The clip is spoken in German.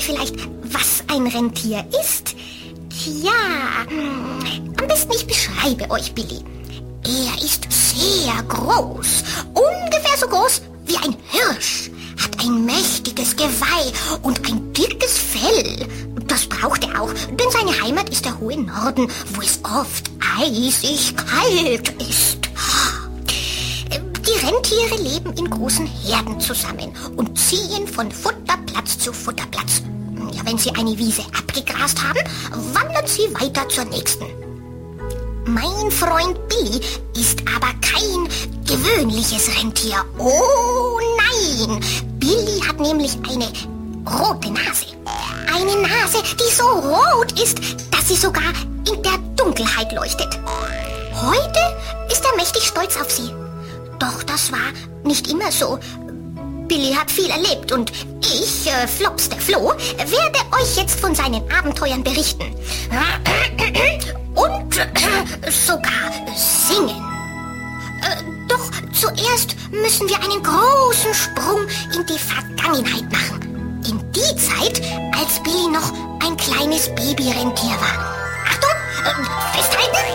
euch vielleicht, was ein Rentier ist? Tja, am besten ich beschreibe euch Billy. Er ist sehr groß, ungefähr so groß wie ein Hirsch, hat ein mächtiges Geweih und ein dickes Fell. Das braucht er auch, denn seine Heimat ist der hohe Norden, wo es oft eisig kalt ist. Die Rentiere leben in großen Herden zusammen und ziehen von Futterplatz zu Futterplatz. Ja, wenn sie eine Wiese abgegrast haben, wandern sie weiter zur nächsten. Mein Freund Billy ist aber kein gewöhnliches Rentier. Oh nein! Billy hat nämlich eine rote Nase. Eine Nase, die so rot ist, dass sie sogar in der Dunkelheit leuchtet. Heute ist er mächtig stolz auf sie. Doch das war nicht immer so. Billy hat viel erlebt und ich, Flops der Floh, werde euch jetzt von seinen Abenteuern berichten. Und sogar singen. Doch zuerst müssen wir einen großen Sprung in die Vergangenheit machen. In die Zeit, als Billy noch ein kleines Babyrentier war. Achtung, festhalten!